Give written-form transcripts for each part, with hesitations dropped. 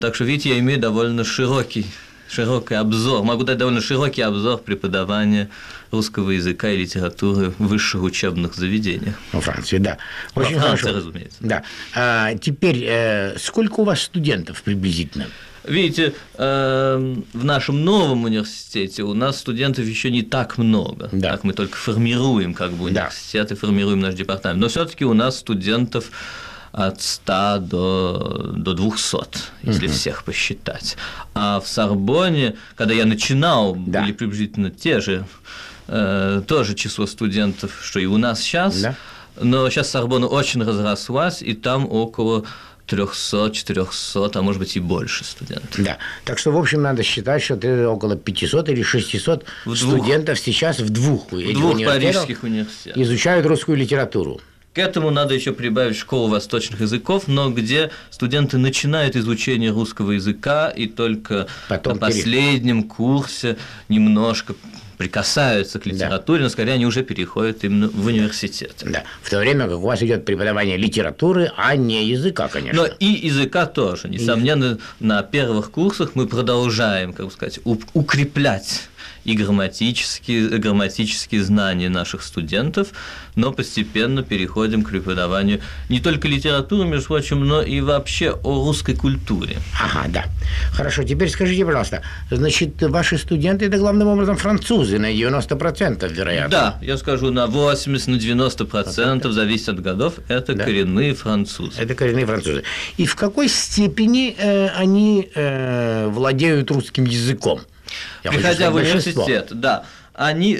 Так что, видите, я имею довольно широкий обзор, могу дать довольно широкий обзор преподавания русского языка и литературы в высших учебных заведениях. Во Франции, да. Очень хорошо, разумеется. Да. Теперь, сколько у вас студентов приблизительно? Видите, в нашем новом университете у нас студентов еще не так много. Да. Так мы только формируем университет и формируем наш департамент. Но все-таки у нас студентов от 100 до 200, если всех посчитать. А в Сорбонне, когда я начинал, были приблизительно те же, тоже число студентов, что и у нас сейчас, но сейчас Сорбонна очень разрослась, и там около 300, 400, а может быть и больше студентов. Да, так что, в общем, надо считать, что ты около 500 или 600 студентов сейчас в двух парижских университетах изучают русскую литературу. К этому надо еще прибавить школу восточных языков, но где студенты начинают изучение русского языка и только на последнем курсе немножко прикасаются к литературе, но скорее они уже переходят именно в университет. Да, в то время как у вас идет преподавание литературы, а не языка, конечно. Но и языка тоже. Несомненно, на первых курсах мы продолжаем, как бы сказать, укреплять и грамматические знания наших студентов, но постепенно переходим к преподаванию не только литературы, между прочим, но и вообще о русской культуре. Ага, да. Хорошо, теперь скажите, пожалуйста, значит, ваши студенты – это главным образом французы на 90%, вероятно? Да, я скажу, на 80, на 90%, зависит от годов, это коренные французы. Это коренные французы. И в какой степени они владеют русским языком? Приходя в университет, да, они,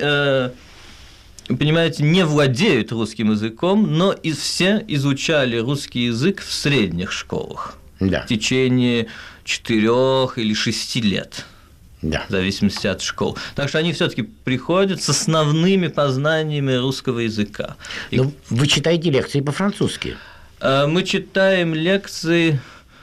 понимаете, не владеют русским языком, но все изучали русский язык в средних школах в течение 4 или 6 лет. В зависимости от школ. Так что они все-таки приходят с основными познаниями русского языка. Но вы читаете лекции по-французски? Мы читаем лекции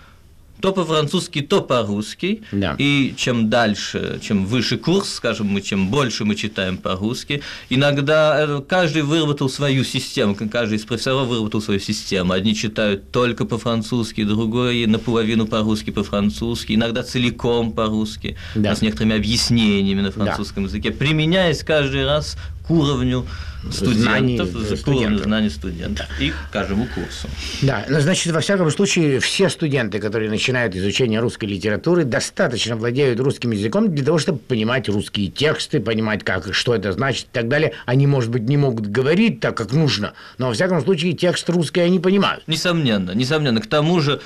то по-французски, то по-русски, и чем дальше, чем выше курс, скажем, чем больше мы читаем по-русски, иногда каждый выработал свою систему, каждый из профессоров выработал свою систему. Одни читают только по-французски, другой наполовину по-русски, по-французски, иногда целиком по-русски, с некоторыми объяснениями на французском языке, применяясь каждый раз к уровню студентов, знаний студентов и к каждому курсу. Да, но значит, во всяком случае, все студенты, которые начинают изучение русской литературы, достаточно владеют русским языком для того, чтобы понимать русские тексты, понимать, что это значит и так далее. Они, может быть, не могут говорить так, как нужно, но во всяком случае текст русский они понимают. Несомненно, несомненно. К тому же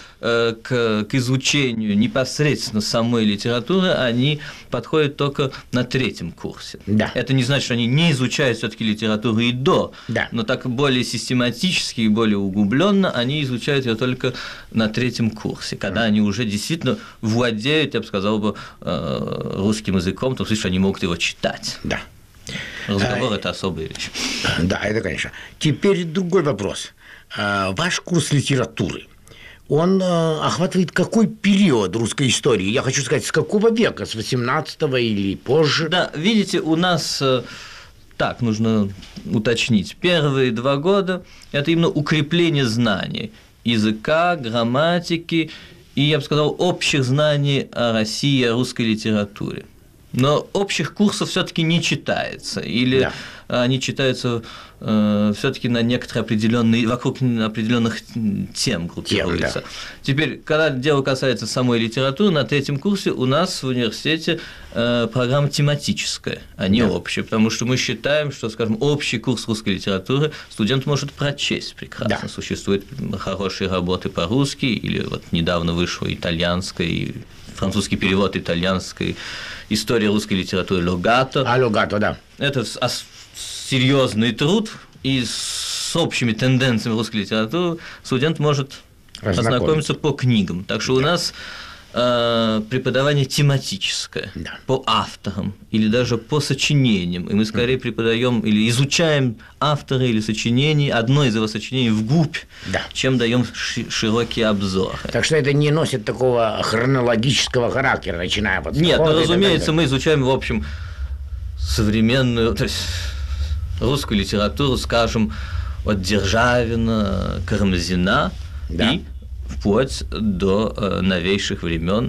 к изучению непосредственно самой литературы они подходят только на 3-м курсе. Это не значит, что они не изучают все-таки литературу и до, но так более систематически и более углубленно они изучают ее только на 3-м курсе, когда они уже действительно владеют, я бы сказал, русским языком, то есть они могут его читать. Разговор – это особая вещь. Да, это конечно. Теперь другой вопрос. Ваш курс литературы, он охватывает какой период русской истории? Я хочу сказать, с какого века? С 18-го или позже? Да, видите, у нас… Так, нужно уточнить. Первые 2 года – это именно укрепление знаний языка, грамматики и, я бы сказал, общих знаний о России, о русской литературе. Но общих курсов все-таки не читается, или они читаются все-таки на некоторые определенные, вокруг определенных тем группируются. Теперь, когда дело касается самой литературы, на 3-м курсе у нас в университете программа тематическая, а не общая, потому что мы считаем, что, скажем, общий курс русской литературы студент может прочесть прекрасно. Существуют хорошие работы по-русски, или вот недавно вышла итальянская и французский перевод итальянской истории русской литературы Логато. Логато, да. Это серьезный труд, и с общими тенденциями русской литературы студент может ознакомиться по книгам. Так что у нас преподавание тематическое, по авторам или даже по сочинениям. И мы скорее преподаем или изучаем автора или сочинений, одно из его сочинений вглубь, чем даем широкий обзор. Так что это не носит такого хронологического характера, начиная вот с… Нет, но, разумеется, мы изучаем, в общем, современную, то есть русскую литературу, скажем, от Державина, Карамзина и вплоть до новейших времен